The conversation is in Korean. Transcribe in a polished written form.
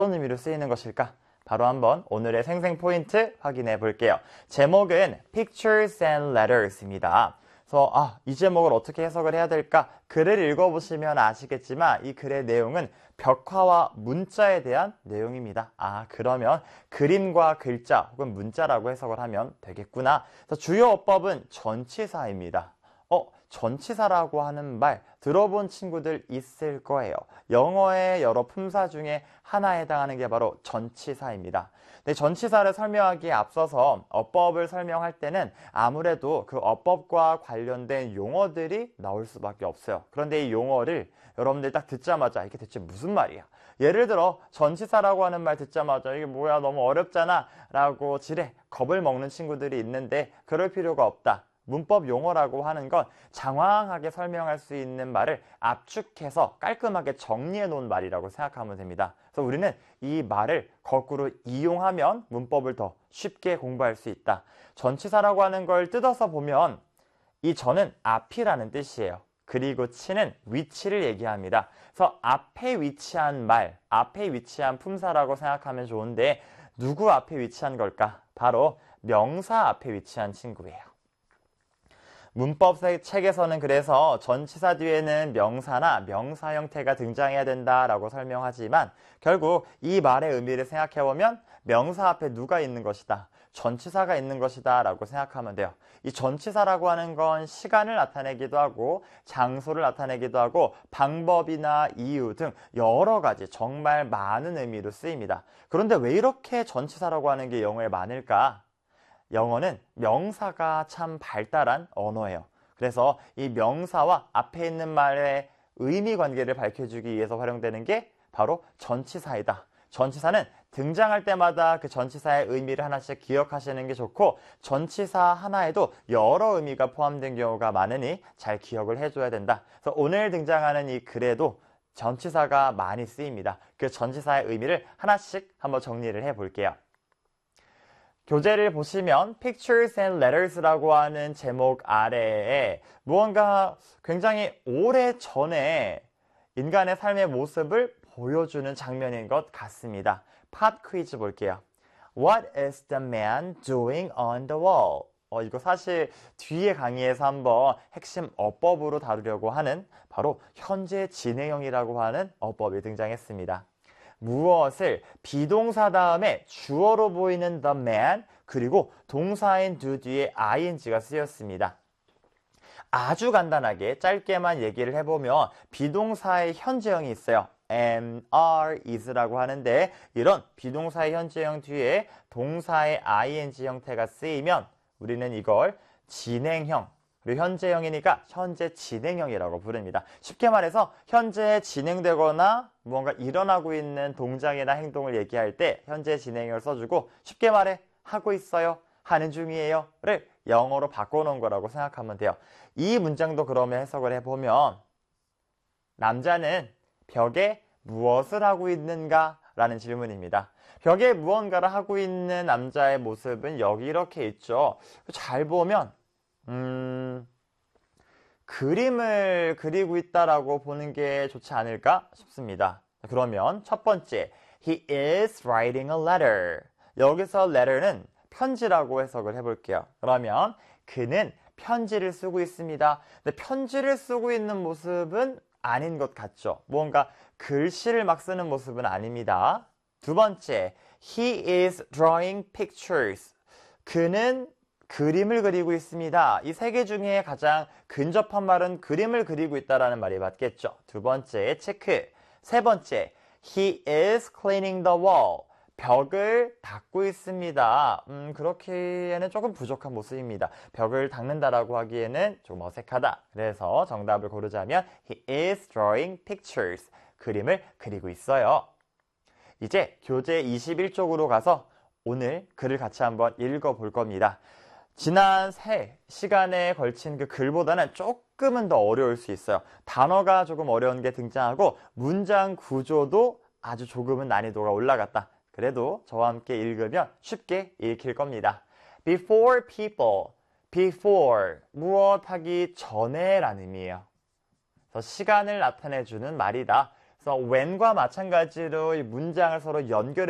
어떤 의미로 쓰이는 것일까? 바로 한번 오늘의 생생 포인트 확인해 볼게요. 제목은 Pictures and Letters입니다. 그래서 이 제목을 어떻게 해석을 해야 될까? 글을 읽어보시면 아시겠지만 이 글의 내용은 벽화와 문자에 대한 내용입니다. 그러면 그림과 글자 혹은 문자라고 해석을 하면 되겠구나. 그래서 주요 어법은 전치사입니다. 전치사라고 하는 말 들어본 친구들 있을 거예요. 영어의 여러 품사 중에 하나에 해당하는 게 바로 전치사입니다. 근데 전치사를 설명하기에 앞서서 어법을 설명할 때는 아무래도 그 어법과 관련된 용어들이 나올 수밖에 없어요. 그런데 이 용어를 여러분들 딱 듣자마자 이게 대체 무슨 말이야? 예를 들어 전치사라고 하는 말 듣자마자 이게 뭐야 너무 어렵잖아 라고 지레 겁을 먹는 친구들이 있는데 그럴 필요가 없다. 문법 용어라고 하는 건 장황하게 설명할 수 있는 말을 압축해서 깔끔하게 정리해 놓은 말이라고 생각하면 됩니다. 그래서 우리는 이 말을 거꾸로 이용하면 문법을 더 쉽게 공부할 수 있다. 전치사라고 하는 걸 뜯어서 보면 이 전은 앞이라는 뜻이에요. 그리고 치는 위치를 얘기합니다. 그래서 앞에 위치한 말, 앞에 위치한 품사라고 생각하면 좋은데 누구 앞에 위치한 걸까? 바로 명사 앞에 위치한 친구예요. 문법 책에서는 그래서 전치사 뒤에는 명사나 명사 형태가 등장해야 된다라고 설명하지만 결국 이 말의 의미를 생각해보면 명사 앞에 누가 있는 것이다. 전치사가 있는 것이다 라고 생각하면 돼요. 이 전치사라고 하는 건 시간을 나타내기도 하고 장소를 나타내기도 하고 방법이나 이유 등 여러 가지 정말 많은 의미로 쓰입니다. 그런데 왜 이렇게 전치사라고 하는 게 영어에 많을까? 영어는 명사가 참 발달한 언어예요. 그래서 이 명사와 앞에 있는 말의 의미 관계를 밝혀주기 위해서 활용되는 게 바로 전치사이다. 전치사는 등장할 때마다 그 전치사의 의미를 하나씩 기억하시는 게 좋고 전치사 하나에도 여러 의미가 포함된 경우가 많으니 잘 기억을 해줘야 된다. 그래서 오늘 등장하는 이 글에도 전치사가 많이 쓰입니다. 그 전치사의 의미를 하나씩 한번 정리를 해볼게요. 교재를 보시면 Pictures and Letters라고 하는 제목 아래에 무언가 굉장히 오래전에 인간의 삶의 모습을 보여주는 장면인 것 같습니다. 팟 퀴즈 볼게요. What is the man doing on the wall? 이거 사실 뒤에 강의에서 한번 핵심 어법으로 다루려고 하는 바로 현재 진행형이라고 하는 어법이 등장했습니다. 무엇을 비동사 다음에 주어로 보이는 the man 그리고 동사인 do 뒤에 ing가 쓰였습니다. 아주 간단하게 짧게만 얘기를 해보면 비동사의 현재형이 있어요. am, are, is라고 하는데 이런 비동사의 현재형 뒤에 동사의 ing 형태가 쓰이면 우리는 이걸 진행형 그리고 현재형이니까 현재 진행형이라고 부릅니다. 쉽게 말해서 현재 진행되거나 무언가 일어나고 있는 동작이나 행동을 얘기할 때 현재 진행형을 써주고 쉽게 말해 하고 있어요, 하는 중이에요 를 영어로 바꿔놓은 거라고 생각하면 돼요. 이 문장도 그러면 해석을 해보면 남자는 벽에 무엇을 하고 있는가? 라는 질문입니다. 벽에 무언가를 하고 있는 남자의 모습은 여기 이렇게 있죠. 잘 보면 그림을 그리고 있다라고 보는 게 좋지 않을까 싶습니다. 그러면 첫 번째, he is writing a letter. 여기서 letter는 편지라고 해석을 해볼게요. 그러면 그는 편지를 쓰고 있습니다. 근데 편지를 쓰고 있는 모습은 아닌 것 같죠? 뭔가 글씨를 막 쓰는 모습은 아닙니다. 두 번째, he is drawing pictures. 그는 그림을 그리고 있습니다. 이 세 개 중에 가장 근접한 말은 그림을 그리고 있다라는 말이 맞겠죠. 두 번째, 체크. 세 번째, he is cleaning the wall. 벽을 닦고 있습니다. 그렇기에는 조금 부족한 모습입니다. 벽을 닦는다라고 하기에는 좀 어색하다. 그래서 정답을 고르자면 he is drawing pictures. 그림을 그리고 있어요. 이제 교재 21쪽으로 가서 오늘 글을 같이 한번 읽어볼 겁니다. 지난 3시간에 걸친 그 글보다는 조금은 더 어려울 수 있어요. 단어가 조금 어려운 게 등장하고 문장 구조도 아주 조금은 난이도가 올라갔다. 그래도 저와 함께 읽으면 쉽게 읽힐 겁니다. Before people, before, 무엇하기 전에 라는 의미예요. 그래서 시간을 나타내주는 말이다. 그래서 when과 마찬가지로 이 문장을 서로 연결해